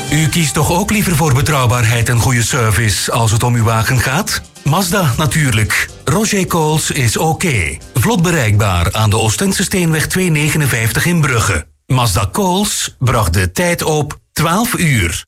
U kiest toch ook liever voor betrouwbaarheid en goede service als het om uw wagen gaat? Mazda natuurlijk. Roger Coles is oké. Vlot bereikbaar aan de Oostense Steenweg 259 in Brugge. Mazda Coles bracht de tijd op 12 uur.